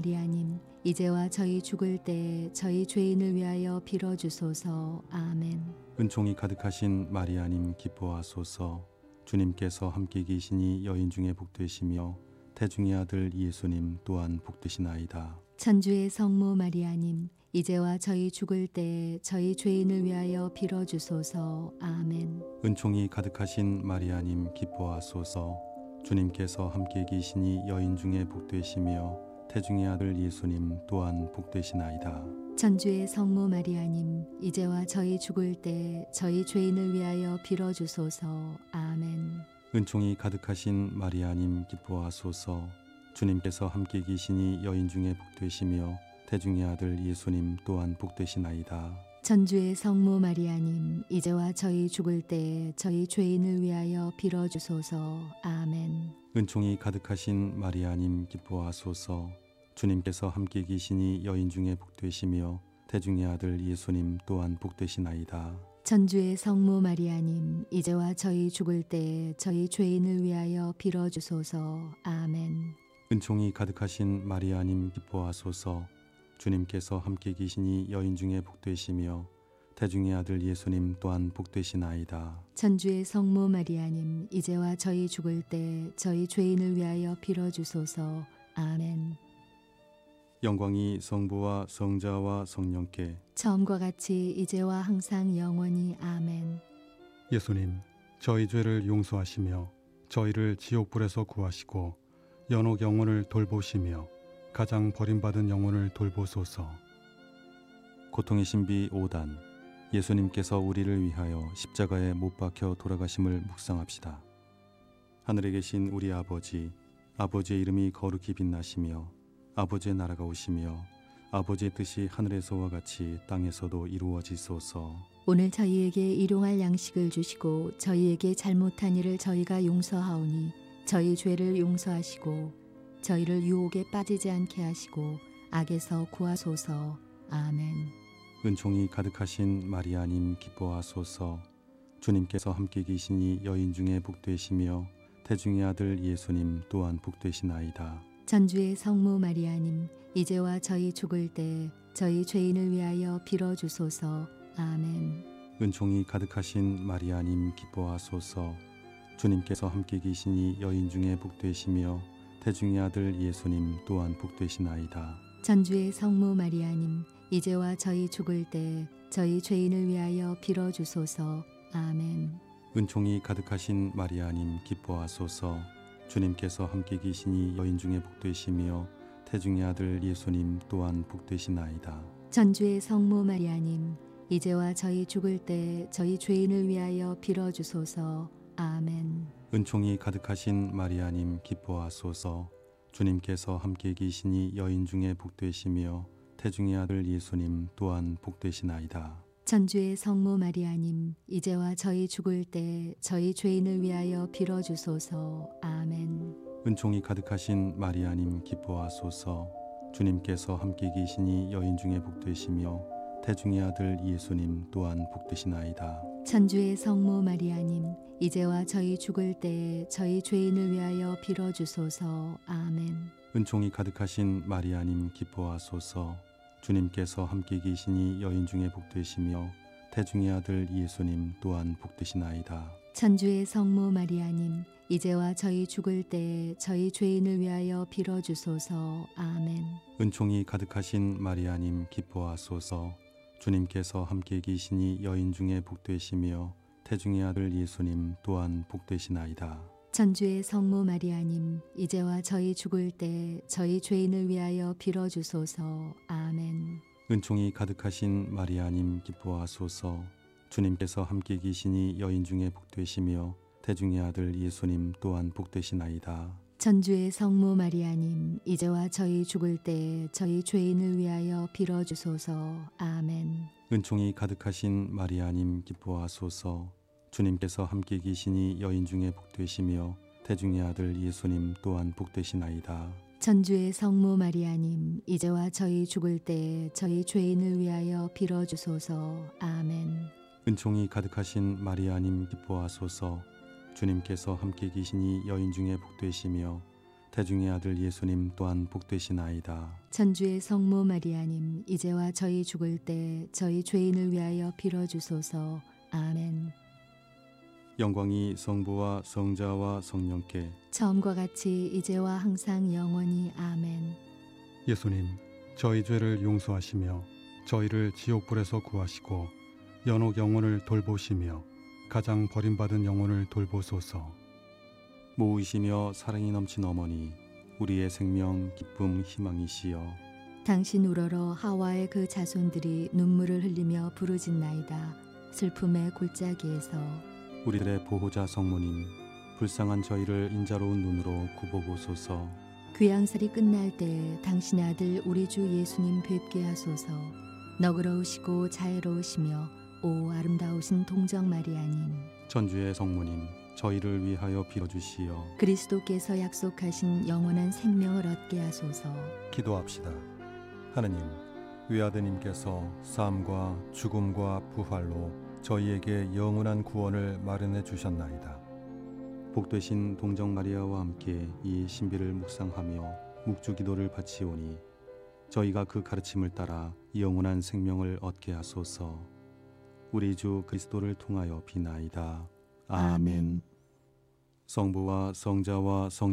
마리아님, 이제와 저희 죽을 때 저희 죄인을 위하여 빌어주소서. 아멘. 은총이 가득하신 마리아님 기뻐하소서. 주님께서 함께 계시니 여인 중에 복되시며 태중의 아들 예수님 또한 복되시나이다. 천주의 성모 마리아님, 이제와 저희 죽을 때 저희 죄인을 위하여 빌어주소서. 아멘. 은총이 가득하신 마리아님 기뻐하소서. 주님께서 함께 계시니 여인 중에 복되시며 태중의 아들 예수님 또한 복되시나이다. 천주의 성모 마리아님, 이제와 저희 죽을 때 저희 죄인을 위하여 빌어주소서. 아멘. 은총이 가득하신 마리아님 기뻐하소서. 주님께서 함께 계시니 여인 중에 복되시며 태중의 아들 예수님 또한 복되시나이다. 천주의 성모 마리아님, 이제와 저희 죽을 때 저희 죄인을 위하여 빌어주소서. 아멘. 은총이 가득하신 마리아님 기뻐하소서. 주님께서 함께 계시니 여인 중에 복되시며 태중의 아들 예수님 또한 복되시나이다. 천주의 성모 마리아님, 이제와 저희 죽을 때 저희 죄인을 위하여 빌어주소서. 아멘. 은총이 가득하신 마리아님 기뻐하소서. 주님께서 함께 계시니 여인 중에 복되시며 태중의 아들 예수님 또한 복되시나이다. 천주의 성모 마리아님, 이제와 저희 죽을 때 저희 죄인을 위하여 빌어주소서. 아멘. 영광이 성부와 성자와 성령께 처음과 같이 이제와 항상 영원히. 아멘. 예수님, 저희 죄를 용서하시며 저희를 지옥불에서 구하시고 연옥 영혼을 돌보시며 가장 버림받은 영혼을 돌보소서. 고통의 신비 5단. 예수님께서 우리를 위하여 십자가에 못 박혀 돌아가심을 묵상합시다. 하늘에 계신 우리 아버지, 아버지의 이름이 거룩히 빛나시며 아버지의 나라가 오시며 아버지의 뜻이 하늘에서와 같이 땅에서도 이루어지소서. 오늘 저희에게 일용할 양식을 주시고 저희에게 잘못한 일을 저희가 용서하오니 저희 죄를 용서하시고 저희를 유혹에 빠지지 않게 하시고 악에서 구하소서. 아멘. 은총이 가득하신 마리아님 기뻐하소서. 주님께서 함께 계시니 여인 중에 복되시며 태중의 아들 예수님 또한 복되시나이다. 천주의 성모 마리아님, 이제와 저희 죽을 때 저희 죄인을 위하여 빌어주소서. 아멘. 은총이 가득하신 마리아님 기뻐하소서. 주님께서 함께 계시니 여인 중에 복되시며 태중의 아들 예수님 또한 복되시나이다. 천주의 성모 마리아님, 이제와 저희 죽을 때 저희 죄인을 위하여 빌어주소서. 아멘. 은총이 가득하신 마리아님 기뻐하소서. 주님께서 함께 계시니 여인 중에 복되시며 태중의 아들 예수님 또한 복되시나이다. 천주의 성모 마리아님, 이제와 저희 죽을 때 저희 죄인을 위하여 빌어주소서. 아멘. 은총이 가득하신 마리아님 기뻐하소서. 주님께서 함께 계시니 여인 중에 복되시며 태중의 아들 예수님 또한 복되시나이다. 천주의 성모 마리아님, 이제와 저희 죽을 때 저희 죄인을 위하여 빌어주소서. 아멘. 은총이 가득하신 마리아님 기뻐하소서. 주님께서 함께 계시니 여인 중에 복되시며 태중의 아들 예수님 또한 복되시나이다. 천주의 성모 마리아님, 이제와 저희 죽을 때 저희 죄인을 위하여 빌어주소서. 아멘. 은총이 가득하신 마리아님 기뻐하소서. 주님께서 함께 계시니 여인 중에 복되시며 태중의 아들 예수님 또한 복되시나이다. 천주의 성모 마리아님, 이제와 저희 죽을 때 저희 죄인을 위하여 빌어주소서. 아멘. 은총이 가득하신 마리아님 기뻐하소서. 주님께서 함께 계시니 여인 중에 복되시며 태중의 아들 예수님 또한 복되시나이다. 천주의 성모 마리아님, 이제와 저희 죽을 때 저희 죄인을 위하여 빌어주소서. 아멘. 은총이 가득하신 마리아님 기뻐하소서. 주님께서 함께 계시니 여인 중에 복되시며 태중의 아들 예수님 또한 복되시나이다. 천주의 성모 마리아님, 이제와 저희 죽을 때 저희 죄인을 위하여 빌어주소서. 아멘. 은총이 가득하신 마리아님 기뻐하소서. 주님께서 함께 계시니 여인 중에 복되시며 태중의 아들 예수님 또한 복되시나이다. 천주의 성모 마리아님, 이제와 저희 죽을 때 저희 죄인을 위하여 빌어주소서. 아멘. 은총이 가득하신 마리아님 기뻐하소서. 주님께서 함께 계시니 여인 중에 복되시며 태중의 아들 예수님 또한 복되시나이다. 천주의 성모 마리아님, 이제와 저희 죽을 때 저희 죄인을 위하여 빌어주소서. 아멘. 영광이 성부와 성자와 성령께 처음과 같이 이제와 항상 영원히. 아멘. 예수님, 저희 죄를 용서하시며 저희를 지옥불에서 구하시고 연옥 영혼을 돌보시며 가장 버림받은 영혼을 돌보소서. 모이시며 사랑이 넘친 어머니, 우리의 생명, 기쁨, 희망이시여. 당신 우러러 하와의 그 자손들이 눈물을 흘리며 부르짖나이다. 슬픔의 골짜기에서 우리들의 보호자 성모님, 불쌍한 저희를 인자로운 눈으로 굽어보소서. 귀양살이 끝날 때 당신의 아들 우리 주 예수님 뵙게 하소서. 너그러우시고 자애로우시며 오 아름다우신 동정 마리아님, 천주의 성모님, 저희를 위하여 빌어주시어. 그리스도께서 약속하신 영원한 생명을 얻게 하소서. 기도합시다. 하느님, 외아드님께서 삶과 죽음과 부활로 저희에게 영원한 구원을 마련해 주셨나이다. 복되신 동정 마리아와 함께 이 신비를 묵상하며 묵주기도를 바치오니 저희가 그 가르침을 따라 영원한 생명을 얻게 하소서. 우리 주 그리스도를 통하여 비나이다. 아멘. 성부와 성자와 성